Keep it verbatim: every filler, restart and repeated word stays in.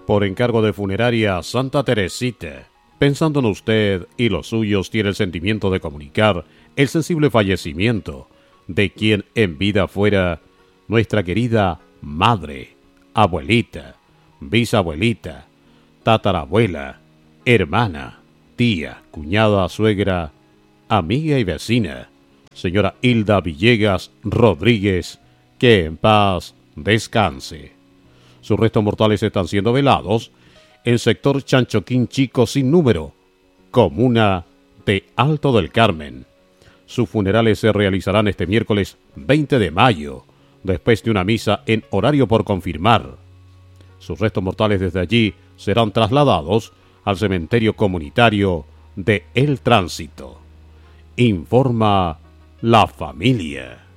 Por encargo de Funeraria Santa Teresita, pensando en usted y los suyos, tiene el sentimiento de comunicar el sensible fallecimiento de quien en vida fuera nuestra querida madre, abuelita, bisabuelita, tatarabuela, hermana, tía, cuñada, suegra, amiga y vecina, señora Hilda Villegas Rodríguez, que en paz descanse. Sus restos mortales están siendo velados en sector Chanchoquín Chico sin número, comuna de Alto del Carmen. Sus funerales se realizarán este miércoles veinte de mayo, después de una misa en horario por confirmar. Sus restos mortales desde allí serán trasladados al cementerio comunitario de El Tránsito. Informa la familia.